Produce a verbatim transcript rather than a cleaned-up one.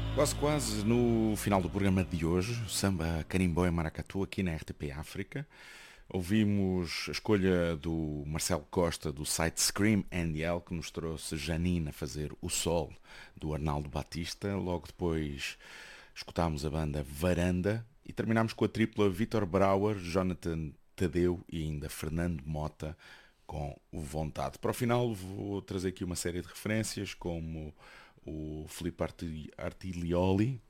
Quase quase no final do programa de hoje, samba carimbó em maracatu aqui na R T P África. Ouvimos a escolha do Marcelo Costa do site Scream N L, que nos trouxe Janine a fazer O Sol, do Arnaldo Batista. Logo depois escutámos a banda Varanda e terminámos com a tripla Vitor Brauer, Jonathan Tadeu e ainda Fernando Mota com Vontade. Para o final vou trazer aqui uma série de referências, como o Filipe Arti- Artilioli,